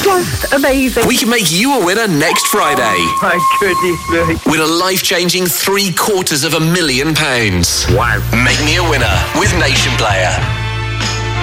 just amazing. We can make you a winner next Friday. My goodness me. Win a life-changing £750,000. Wow. Make me a winner with Nation Player.